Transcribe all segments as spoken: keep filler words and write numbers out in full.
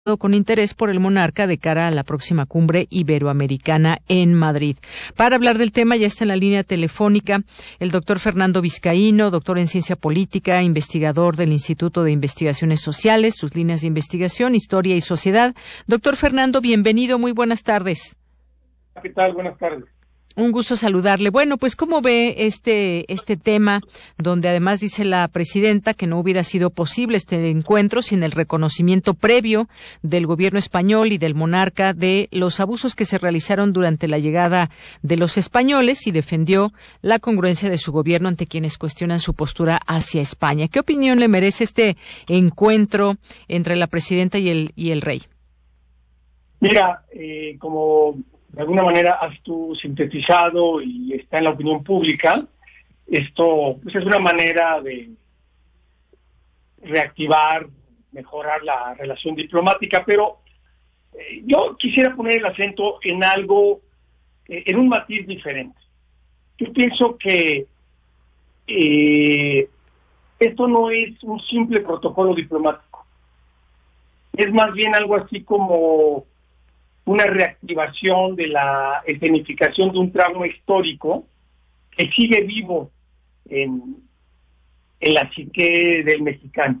con interés por el monarca de cara a la próxima cumbre iberoamericana en Madrid. Para hablar del tema ya está en la línea telefónica el doctor Fernando Vizcaíno, doctor en ciencia política, investigador del Instituto de Investigaciones Sociales, sus líneas de investigación, historia y sociedad. Doctor Fernando, bienvenido, muy buenas tardes. ¿Qué tal? Buenas tardes. Un gusto saludarle. Bueno, pues ¿cómo ve este este tema donde además dice la presidenta que no hubiera sido posible este encuentro sin el reconocimiento previo del gobierno español y del monarca de los abusos que se realizaron durante la llegada de los españoles, y defendió la congruencia de su gobierno ante quienes cuestionan su postura hacia España? ¿Qué opinión le merece este encuentro entre la presidenta y el y el rey? Mira, eh, como de alguna manera has tú sintetizado y está en la opinión pública, esto pues es una manera de reactivar, mejorar la relación diplomática, pero eh, yo quisiera poner el acento en algo, eh, en un matiz diferente. Yo pienso que eh, esto no es un simple protocolo diplomático, es más bien algo así como una reactivación de la escenificación de un trauma histórico que sigue vivo en, en la psique del mexicano.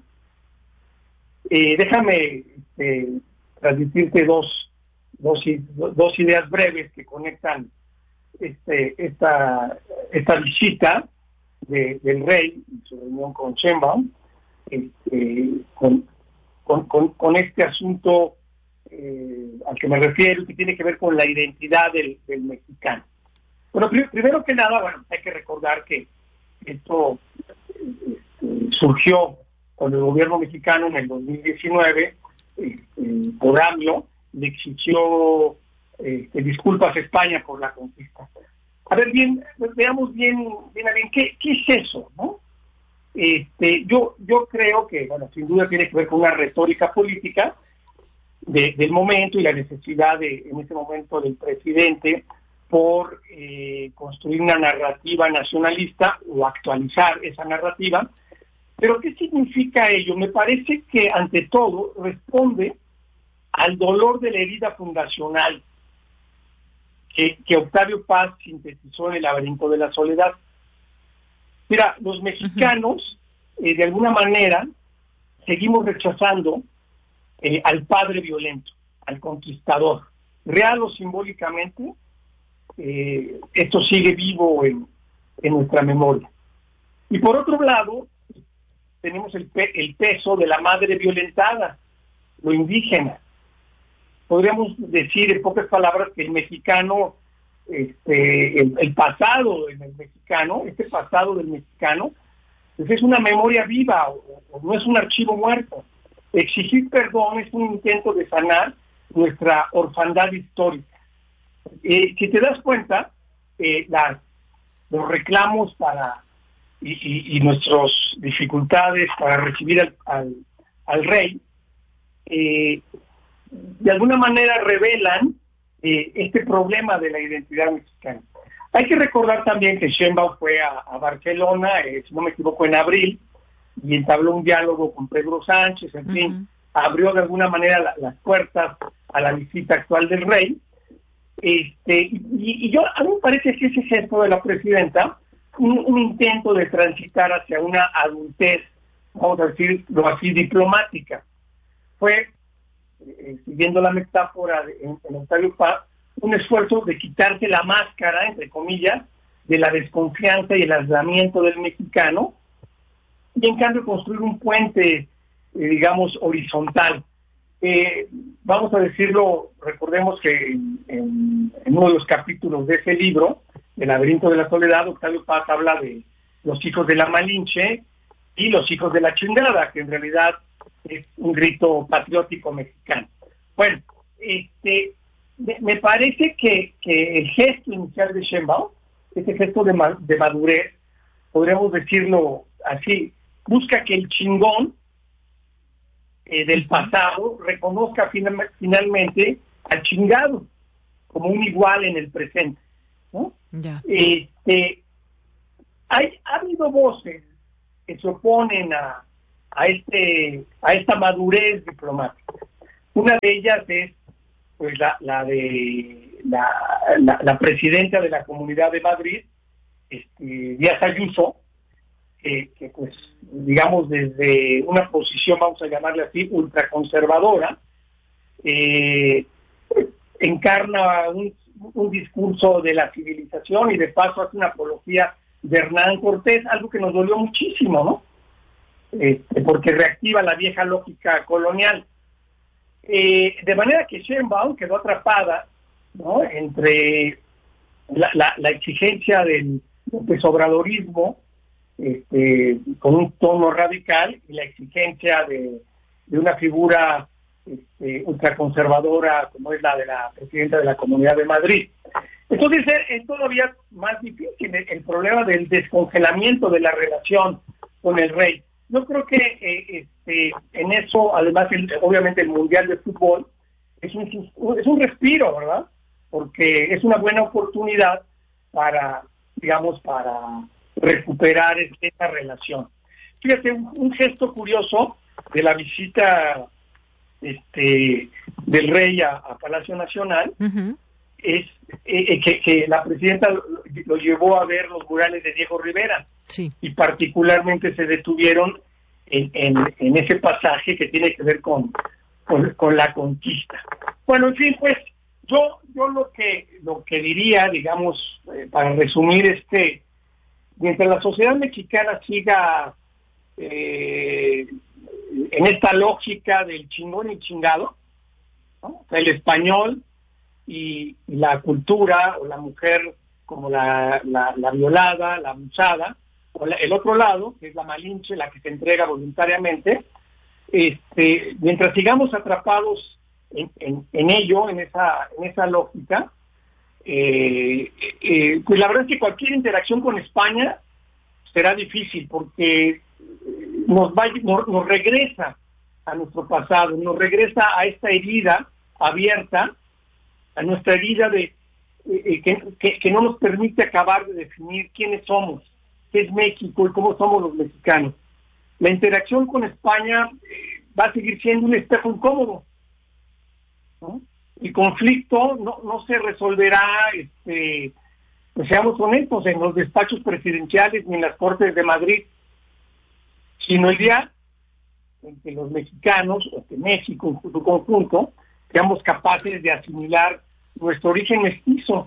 Eh, déjame eh, transmitirte dos, dos, dos ideas breves que conectan este, esta, esta visita de, del rey y su reunión con Sheinbaum este, con, con, con, con este asunto Eh, al que me refiero, que tiene que ver con la identidad del, del mexicano. Bueno, pr- primero que nada, bueno, hay que recordar que esto eh, surgió con el gobierno mexicano en el dos mil diecinueve, eh, eh, por AMLO, le exigió eh, disculpas a España por la conquista. A ver, bien, veamos bien, bien a bien, ¿qué, qué es eso, no? Este, yo, yo creo que, bueno, sin duda tiene que ver con una retórica política De, del momento y la necesidad de, en ese momento, del presidente por eh, construir una narrativa nacionalista o actualizar esa narrativa. Pero ¿qué significa ello? Me parece que ante todo responde al dolor de la herida fundacional que, que Octavio Paz sintetizó en El laberinto de la soledad. Mira, los mexicanos uh-huh. eh, de alguna manera seguimos rechazando Eh, al padre violento, al conquistador. Real o simbólicamente, eh, esto sigue vivo en, en nuestra memoria. Y por otro lado, tenemos el, pe- el peso de la madre violentada, lo indígena. Podríamos decir en pocas palabras que el mexicano, este, el, el pasado del mexicano, este pasado del mexicano, pues es una memoria viva, o, o no es un archivo muerto. Exigir perdón es un intento de sanar nuestra orfandad histórica. Eh, si te das cuenta, eh, las, los reclamos para y, y, y nuestras dificultades para recibir al, al, al rey, eh, de alguna manera revelan eh, este problema de la identidad mexicana. Hay que recordar también que Sheinbaum fue a, a Barcelona, eh, si no me equivoco, en abril, y entabló un diálogo con Pedro Sánchez, en uh-huh. fin, abrió de alguna manera la, las puertas a la visita actual del rey. Este, y, y yo, a mí me parece que ese gesto de la presidenta, un, un intento de transitar hacia una adultez, vamos a decirlo así, diplomática, fue, eh, siguiendo la metáfora de, en, en Octavio Paz, un esfuerzo de quitarse la máscara, entre comillas, de la desconfianza y el aislamiento del mexicano, y en cambio construir un puente, eh, digamos, horizontal. Eh, vamos a decirlo, recordemos que en, en, en uno de los capítulos de ese libro, El laberinto de la soledad, Octavio Paz habla de los hijos de la Malinche y los hijos de la chingada, que en realidad es un grito patriótico mexicano. Bueno, este, me, me parece que, que el gesto inicial de Sheinbaum, ese gesto de, ma, de madurez, podríamos decirlo así, busca que el chingón eh, del pasado reconozca final, finalmente al chingado como un igual en el presente, ¿no? Ya. Este, hay, ha habido voces que se oponen a, a este a esta madurez diplomática. Una de ellas es pues la, la de la, la, la presidenta de la Comunidad de Madrid, este, Díaz Ayuso, eh, que pues digamos desde una posición, vamos a llamarle así, ultraconservadora, eh, encarna un, un discurso de la civilización y de paso hace una apología de Hernán Cortés, algo que nos dolió muchísimo, ¿no? Este, porque reactiva la vieja lógica colonial. Eh, de manera que Sheinbaum quedó atrapada, ¿no?, entre la, la, la exigencia del López Obradorismo, este, con un tono radical, y la exigencia de, de una figura este, ultraconservadora como es la de la presidenta de la Comunidad de Madrid. Entonces es todavía más difícil el, el problema del descongelamiento de la relación con el rey. Yo creo que eh, este, en eso, además, el, obviamente el Mundial de Fútbol es un, es un respiro, ¿verdad? Porque es una buena oportunidad para, digamos, para recuperar esta relación. Fíjate, un, un gesto curioso de la visita este, del rey a, a Palacio Nacional, uh-huh. es eh, que, que la presidenta lo, lo llevó a ver los murales de Diego Rivera. Sí. Y particularmente se detuvieron en, en, en ese pasaje que tiene que ver con, con, con la conquista. Bueno, en fin, pues yo yo lo que lo que diría, digamos, eh, para resumir, es que mientras la sociedad mexicana siga eh, en esta lógica del chingón y chingado, ¿no? O sea, el español y, y la cultura, o la mujer como la, la, la violada, la abusada, o la, el otro lado, que es la malinche, la que se entrega voluntariamente, este, mientras sigamos atrapados en, en, en ello, en esa, en esa lógica, eh, eh, pues la verdad es que cualquier interacción con España será difícil, porque nos, va, nos, nos regresa a nuestro pasado, nos regresa a esta herida abierta, a nuestra herida de eh, que, que, que no nos permite acabar de definir quiénes somos, qué es México y cómo somos los mexicanos. La interacción con España eh, va a seguir siendo un espejo incómodo, ¿no? El conflicto no, no se resolverá, este, pues seamos honestos, en los despachos presidenciales ni en las Cortes de Madrid, sino el día en que los mexicanos, o que México en su conjunto, seamos capaces de asimilar nuestro origen mestizo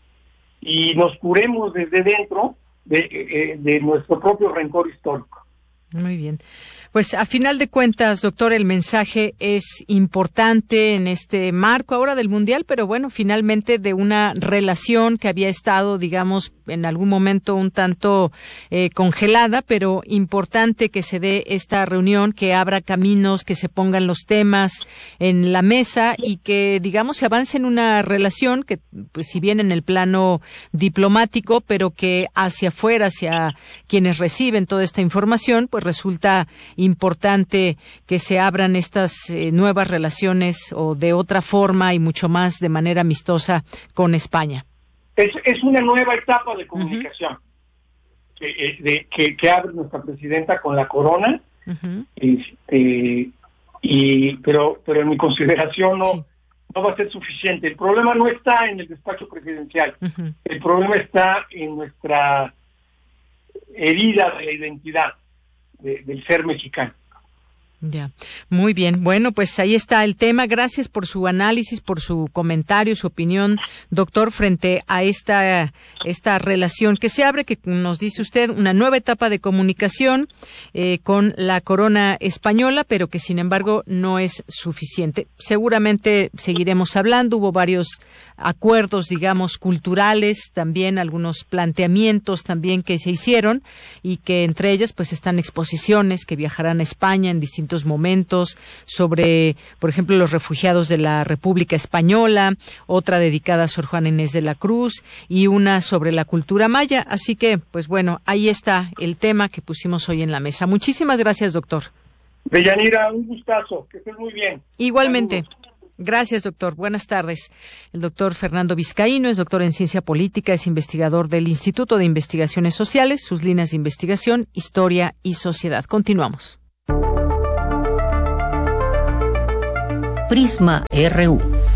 y nos curemos desde dentro de, de nuestro propio rencor histórico. Muy bien. Pues a final de cuentas, doctor, el mensaje es importante en este marco ahora del Mundial, pero bueno, finalmente de una relación que había estado, digamos, en algún momento un tanto eh, congelada, pero importante que se dé esta reunión, que abra caminos, que se pongan los temas en la mesa y que, digamos, se avance en una relación que, pues, si bien en el plano diplomático, pero que hacia afuera, hacia quienes reciben toda esta información, pues resulta importante que se abran estas eh, nuevas relaciones, o de otra forma y mucho más de manera amistosa, con España. Es, es una nueva etapa de comunicación, uh-huh. que, de, que, que abre nuestra presidenta con la corona, uh-huh. este, y pero pero en mi consideración no, sí. no va a ser suficiente. El problema no está en el despacho presidencial, uh-huh. el problema está en nuestra herida de la identidad de, del ser mexicano. Ya, muy bien. Bueno, pues ahí está el tema. Gracias por su análisis, por su comentario, su opinión, doctor, frente a esta esta relación que se abre, que nos dice usted, una nueva etapa de comunicación eh, con la corona española, pero que sin embargo no es suficiente. Seguramente seguiremos hablando. Hubo varios acuerdos, digamos, culturales, también algunos planteamientos también que se hicieron, y que entre ellas pues están exposiciones que viajarán a España en distintos momentos sobre, por ejemplo, los refugiados de la República Española, otra dedicada a Sor Juana Inés de la Cruz y una sobre la cultura maya. Así que, pues bueno, ahí está el tema que pusimos hoy en la mesa. Muchísimas gracias, doctor. Deyanira, un gustazo, que estés muy bien. Igualmente. Saludos. Gracias, doctor. Buenas tardes. El doctor Fernando Vizcaíno es doctor en Ciencia Política, es investigador del Instituto de Investigaciones Sociales, sus líneas de investigación, Historia y Sociedad. Continuamos. Prisma R U.